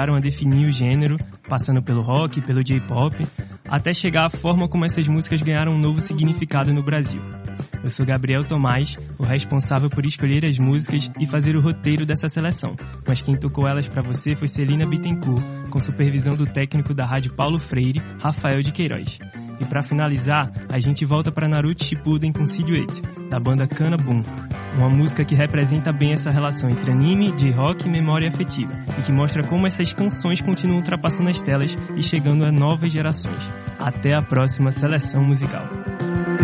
ajudaram a definir o gênero, passando pelo rock, pelo J-pop, até chegar à forma como essas músicas ganharam um novo significado no Brasil. Eu sou Gabriel Tomás, o responsável por escolher as músicas e fazer o roteiro dessa seleção, mas quem tocou elas para você foi Celina Bittencourt, com supervisão do técnico da Rádio Paulo Freire, Rafael de Queiroz. E para finalizar, a gente volta para Naruto Shippuden com Silhouette, da banda Kana Boom, uma música que representa bem essa relação entre anime, J-rock e memória afetiva, e que mostra como essas canções continuam ultrapassando as telas e chegando a novas gerações. Até a próxima seleção musical.